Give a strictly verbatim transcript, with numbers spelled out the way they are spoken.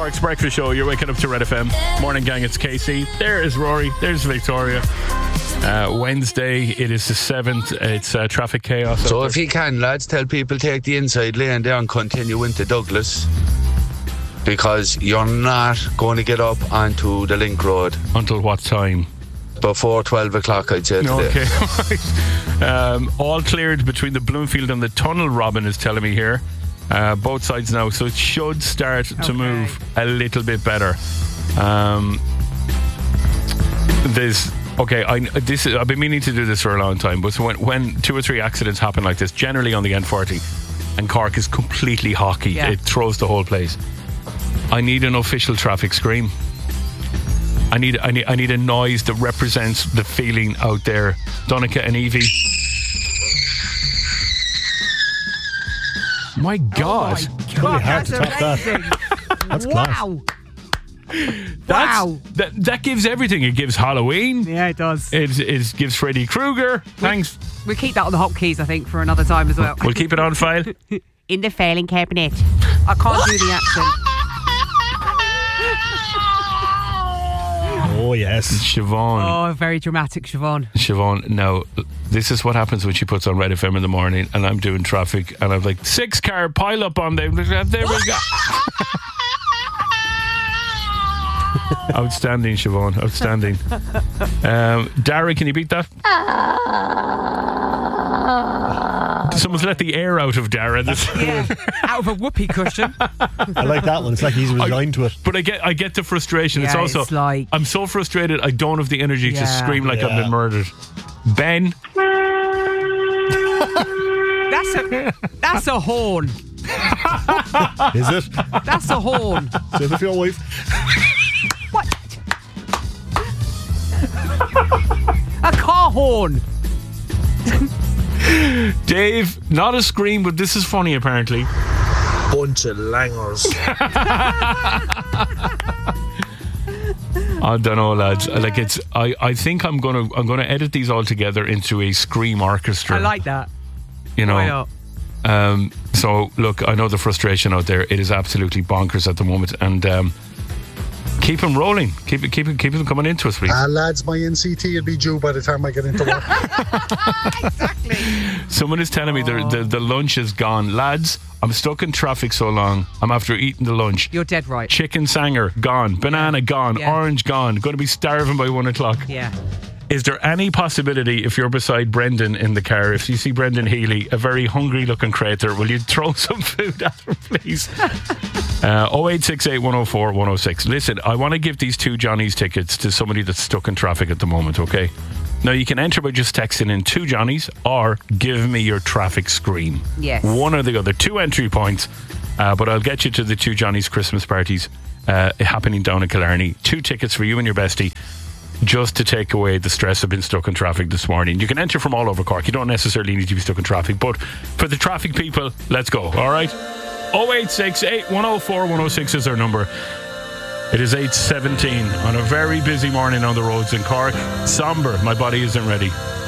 Cork's breakfast show. You're waking up to Red F M. Morning, gang. It's Casey. There is Rory. There's Victoria. Uh, Wednesday, it is the seventh. It's uh, traffic chaos. So if you can, lads, tell people take the inside lane there and continue into Douglas, because you're not going to get up onto the link road until what time? Before twelve o'clock, I'd say today. Okay, right. Um, all cleared between the Bloomfield and the tunnel, Robin is telling me here. Uh, both sides now, so it should start okay. to move a little bit better. Um, there's okay. I this is, I've been meaning to do this for a long time, but so when when two or three accidents happen like this, generally on the N forty, and Cork is completely hockey, yeah. it throws the whole place. I need an official traffic scream. I need I need I need a noise that represents the feeling out there. Donica and Evie. My God! Oh my God, hard to top that. That's wow! That's, wow! That that gives everything. It gives Halloween. Yeah, it does. It, it gives Freddy Krueger. Thanks. We'll keep that on the hotkeys, I think, for another time as well. We'll keep it on file. In the filing cabinet. I can't do the accent. Oh, yes. Siobhan. Oh, very dramatic, Siobhan. Siobhan, now, this is what happens when she puts on Red F M in the morning and I'm doing traffic and I'm like, six car pile up on them. There we go. Outstanding, Siobhan. Outstanding. Um, Dara, can you beat that? Someone's let the air out of Dara. Yeah, out of a whoopee cushion. I like that one. It's like he's resigned I, to it. But I get I get the frustration. Yeah, it's also it's like, I'm so frustrated I don't have the energy yeah. to scream like yeah. I've been murdered. Ben. That's a that's a horn. Is it? That's a horn. Say it for your wife. What? A car horn. Dave, not a scream, but this is funny apparently. Bunch of langers. I don't know, lads. Like it's, I, I think I'm gonna, I'm gonna edit these all together into a scream orchestra. I like that. You know. Why not? Um, so look, I know the frustration out there. It is absolutely bonkers at the moment, and um, keep them rolling. Keep it, keep it, keep them coming into us, please. Ah, uh, lads, my N C T will be due by the time I get into work. Exactly. Someone is telling me the, the the lunch is gone, lads. I'm stuck in traffic so long. I'm after eating the lunch. You're dead right. Chicken sanger gone, banana gone, Yeah. orange gone. Going to be starving by one o'clock. Yeah. Is there any possibility, if you're beside Brendan in the car, if you see Brendan Healy, a very hungry looking crater, will you throw some food at him, please? uh, oh eight six eight, one oh four, one oh six. Listen, I want to give these two Johnny's tickets to somebody that's stuck in traffic at the moment, okay? Now, you can enter by just texting in two Johnnies or give me your traffic scream. Yes. One or the other. Two entry points. Uh, but I'll get you to the two Johnny's Christmas parties uh, happening down in Killarney. Two tickets for you and your bestie, just to take away the stress of being stuck in traffic this morning. You can enter from all over Cork. You don't necessarily need to be stuck in traffic, but for the traffic people, let's go, all right? oh eight six eight, one oh four, one oh six is our number. It is eight seventeen on a very busy morning on the roads in Cork. Somber, my body isn't ready.